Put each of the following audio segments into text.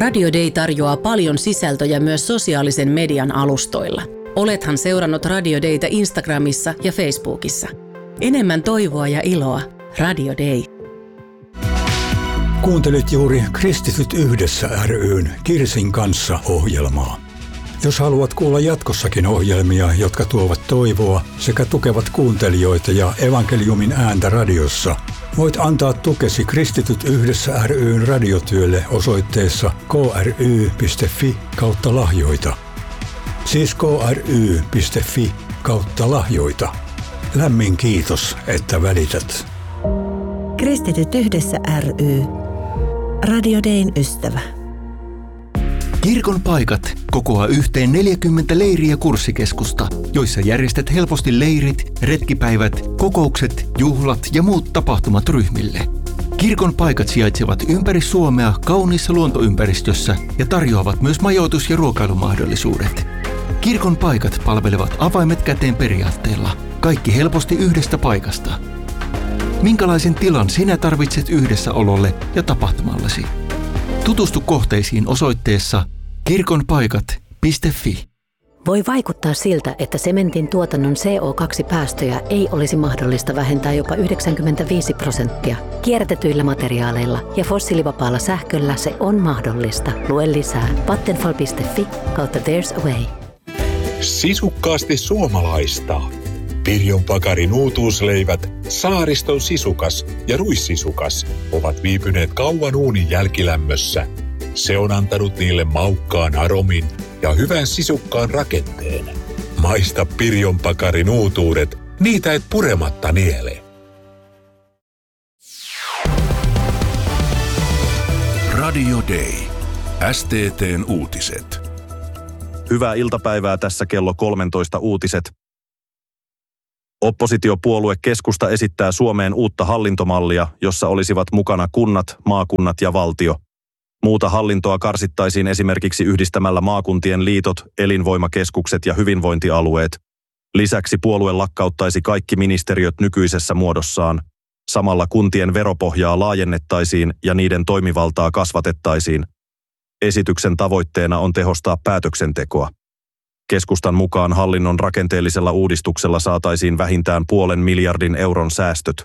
Radio Day tarjoaa paljon sisältöjä myös sosiaalisen median alustoilla. Olethan seurannut Radio Dayta Instagramissa ja Facebookissa. Enemmän toivoa ja iloa. Radio Day. Kuuntelit juuri Kristityt yhdessä ry:n Kirsin kanssa -ohjelmaa. Jos haluat kuulla jatkossakin ohjelmia, jotka tuovat toivoa sekä tukevat kuuntelijoita ja evankeliumin ääntä radiossa, voit antaa tukesi Kristityt yhdessä ry:n radiotyölle osoitteessa kry.fi/lahjoita. Siis kry.fi/lahjoita. Lämmin kiitos, että välität. Kristityt yhdessä ry. Radio Dayn ystävä. Kirkon paikat kokoaa yhteen 40 leiri- ja kurssikeskusta, joissa järjestät helposti leirit, retkipäivät, kokoukset, juhlat ja muut tapahtumat ryhmille. Kirkon paikat sijaitsevat ympäri Suomea kauniissa luontoympäristössä ja tarjoavat myös majoitus- ja ruokailumahdollisuudet. Kirkon paikat palvelevat avaimet käteen -periaatteella. Kaikki helposti yhdestä paikasta. Minkälaisen tilan sinä tarvitset yhdessäololle ja tapahtumallesi? Tutustu kohteisiin osoitteessa kirkonpaikat.fi. Voi vaikuttaa siltä, että sementin tuotannon CO2-päästöjä ei olisi mahdollista vähentää jopa 95%. Kierrätetyillä materiaaleilla ja fossiilivapaalla sähköllä se on mahdollista. Lue lisää vattenfall.fi/there's a way. Sisukkaasti suomalaista. Pirjon Pakarin uutuusleivät, Saariston sisukas ja ruissisukas ovat viipyneet kauan uunin jälkilämmössä. Se on antanut niille maukkaan aromin ja hyvän sisukkaan rakenteen. Maista Pirjon Pakarin uutuudet, niitä et purematta niele. Radio Day. STT:n uutiset. Hyvää iltapäivää, tässä kello 13 uutiset. Oppositiopuolue Keskusta esittää Suomeen uutta hallintomallia, jossa olisivat mukana kunnat, maakunnat ja valtio. Muuta hallintoa karsittaisiin esimerkiksi yhdistämällä maakuntien liitot, elinvoimakeskukset ja hyvinvointialueet. Lisäksi puolue lakkauttaisi kaikki ministeriöt nykyisessä muodossaan. Samalla kuntien veropohjaa laajennettaisiin ja niiden toimivaltaa kasvatettaisiin. Esityksen tavoitteena on tehostaa päätöksentekoa. Keskustan mukaan hallinnon rakenteellisella uudistuksella saataisiin vähintään 0,5 miljardin euron säästöt.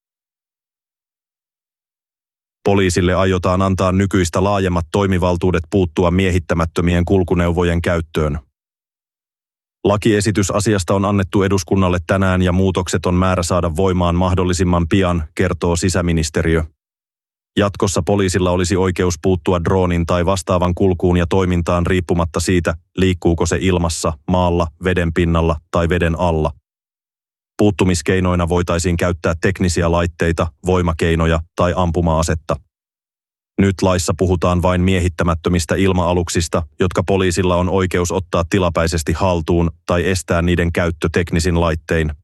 Poliisille aiotaan antaa nykyistä laajemmat toimivaltuudet puuttua miehittämättömien kulkuneuvojen käyttöön. Lakiesitys asiasta on annettu eduskunnalle tänään ja muutokset on määrä saada voimaan mahdollisimman pian, kertoo sisäministeriö. Jatkossa poliisilla olisi oikeus puuttua droonin tai vastaavan kulkuun ja toimintaan riippumatta siitä, liikkuuko se ilmassa, maalla, veden pinnalla tai veden alla. Puuttumiskeinoina voitaisiin käyttää teknisiä laitteita, voimakeinoja tai ampuma-asetta. Nyt laissa puhutaan vain miehittämättömistä ilma-aluksista, jotka poliisilla on oikeus ottaa tilapäisesti haltuun tai estää niiden käyttö teknisin laittein.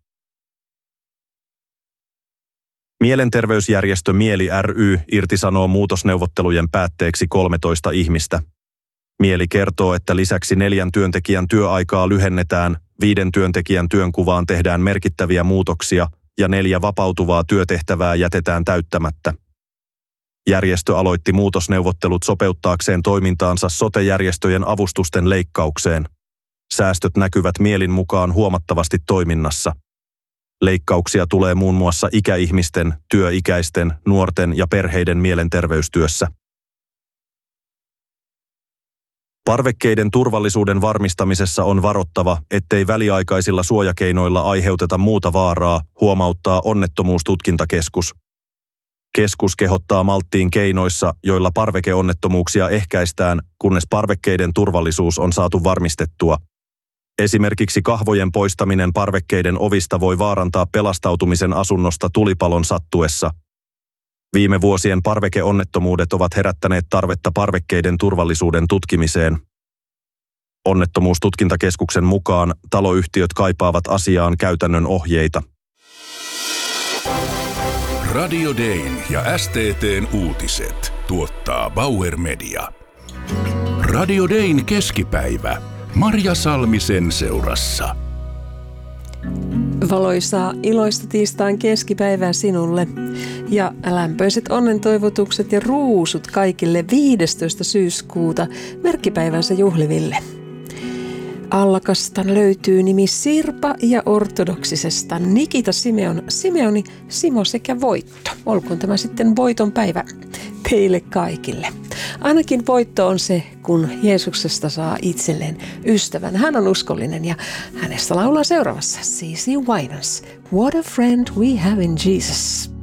Mielenterveysjärjestö Mieli ry irtisanoo muutosneuvottelujen päätteeksi 13 ihmistä. Mieli kertoo, että lisäksi 4 työntekijän työaikaa lyhennetään, 5 työntekijän työnkuvaan tehdään merkittäviä muutoksia ja 4 vapautuvaa työtehtävää jätetään täyttämättä. Järjestö aloitti muutosneuvottelut sopeuttaakseen toimintaansa sote-järjestöjen avustusten leikkaukseen. Säästöt näkyvät Mielin mukaan huomattavasti toiminnassa. Leikkauksia tulee muun muassa ikäihmisten, työikäisten, nuorten ja perheiden mielenterveystyössä. Parvekkeiden turvallisuuden varmistamisessa on varottava, ettei väliaikaisilla suojakeinoilla aiheuteta muuta vaaraa, huomauttaa Onnettomuustutkintakeskus. Keskus kehottaa malttiin keinoissa, joilla parvekeonnettomuuksia ehkäistään, kunnes parvekkeiden turvallisuus on saatu varmistettua. Esimerkiksi kahvojen poistaminen parvekkeiden ovista voi vaarantaa pelastautumisen asunnosta tulipalon sattuessa. Viime vuosien parvekeonnettomuudet ovat herättäneet tarvetta parvekkeiden turvallisuuden tutkimiseen. Onnettomuustutkintakeskuksen mukaan taloyhtiöt kaipaavat asiaan käytännön ohjeita. Radio Dayn ja STT:n uutiset tuottaa Bauer Media. Radio Dayn keskipäivä. Marja Salmisen seurassa. Valoisaa iloista tiistain keskipäivää sinulle ja lämpöiset onnentoivotukset ja ruusut kaikille 15. syyskuuta merkkipäivänsä juhliville. Allakasta löytyy nimi Sirpa ja ortodoksisesta Nikita Simeoni, Simo sekä voitto. Olkoon tämä sitten voiton päivä teille kaikille. Ainakin voitto on se, kun Jeesuksesta saa itselleen ystävän. Hän on uskollinen ja hänestä laulaa seuraavassa CeCe Winans. What a friend we have in Jesus.